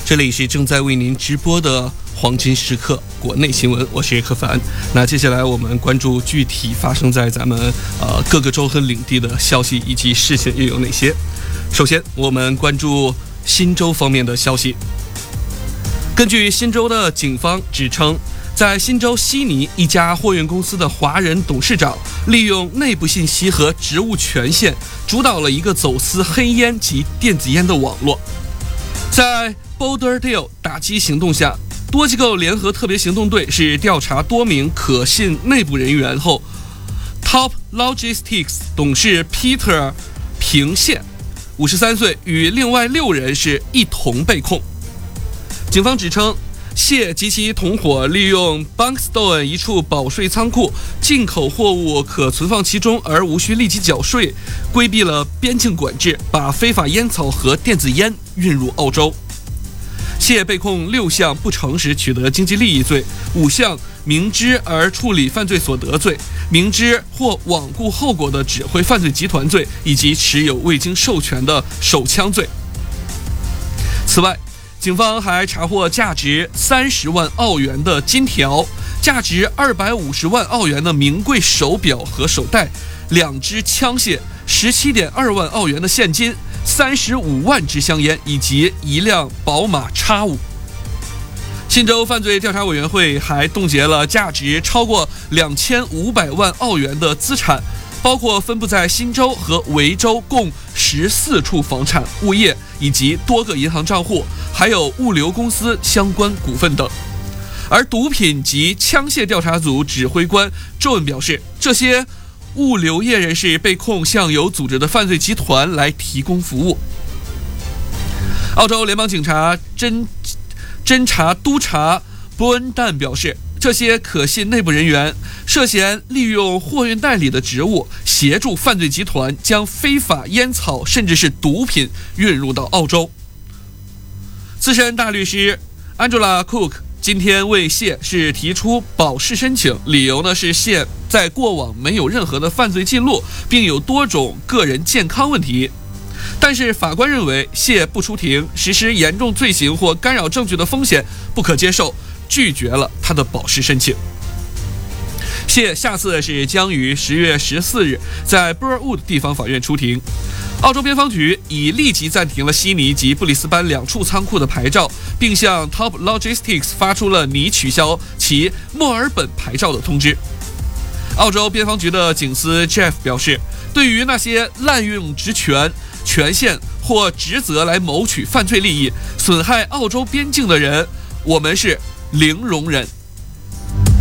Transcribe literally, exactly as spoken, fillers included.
这里是正在为您直播的黄金时刻国内新闻，我是柯凡。那接下来我们关注具体发生在咱们呃各个州和领地的消息以及事情又有哪些。首先我们关注新州方面的消息。根据新州的警方指称，在新州悉尼一家货运公司的华人董事长利用内部信息和职务权限，主导了一个走私黑烟及电子烟的网络。在 Boulderdale 打击行动下，多机构联合特别行动队是调查多名可信内部人员后， Top Logistics 董事 Peter 平谢五十三岁与另外六人是一同被控。警方指称，谢及其同伙利用 Bankstone 一处保税仓库进口货物可存放其中而无需立即缴税，规避了边境管制，把非法烟草和电子烟运入澳洲。谢被控六项不诚实取得经济利益罪，五项明知而处理犯罪所得罪，明知或罔顾后果的指挥犯罪集团罪，以及持有未经授权的手枪罪。此外，警方还查获价值三十万澳元的金条，价值二百五十万澳元的名贵手表和手袋，两支枪械，十七点二万澳元的现金，三十五万支香烟以及一辆宝马 X 五。新州犯罪调查委员会还冻结了价值超过两千五百万澳元的资产，包括分布在新州和维州共十四处房产、物业以及多个银行账户，还有物流公司相关股份等。而毒品及枪械调查组指挥官周恩表示，这些物流业人士被控向有组织的犯罪集团来提供服务。澳洲联邦警察侦侦查督察伯恩旦表示，这些可信内部人员涉嫌利用货运代理的职务，协助犯罪集团将非法烟草甚至是毒品运入到澳洲。资深大律师 Angela Cook 今天为谢是提出保释申请，理由呢是谢在过往没有任何的犯罪记录，并有多种个人健康问题。但是法官认为谢不出庭，实施严重罪行或干扰证据的风险不可接受，拒绝了他的保释申请。谢下次是将于十月十四日在 Burwood 地方法院出庭。澳洲边防局已立即暂停了悉尼及布里斯班两处仓库的牌照，并向 Top Logistics 发出了拟取消其墨尔本牌照的通知。澳洲边防局的警司 Jeff 表示，对于那些滥用职权、权限或职责来谋取犯罪利益、损害澳洲边境的人，我们是零容忍。